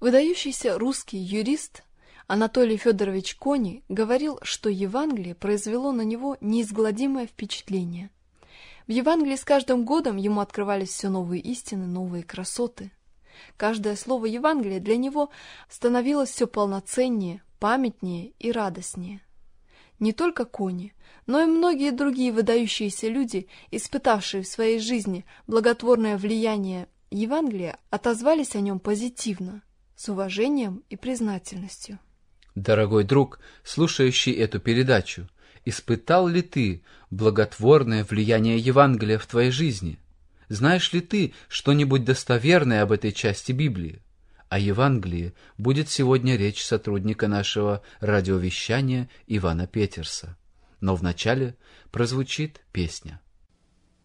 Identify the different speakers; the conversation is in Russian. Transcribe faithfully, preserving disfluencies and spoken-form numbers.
Speaker 1: Выдающийся русский юрист Анатолий Федорович Кони говорил, что Евангелие произвело на него неизгладимое впечатление. В Евангелии с каждым годом ему открывались все новые истины, новые красоты. Каждое слово Евангелия для него становилось все полноценнее, памятнее и радостнее. Не только Кони, но и многие другие выдающиеся люди, испытавшие в своей жизни благотворное влияние Евангелия, отозвались о нем позитивно, с уважением и признательностью.
Speaker 2: Дорогой друг, слушающий эту передачу, испытал ли ты благотворное влияние Евангелия в твоей жизни? Знаешь ли ты что-нибудь достоверное об этой части Библии? О Евангелии будет сегодня речь сотрудника нашего радиовещания Ивана Петерса. Но вначале прозвучит песня.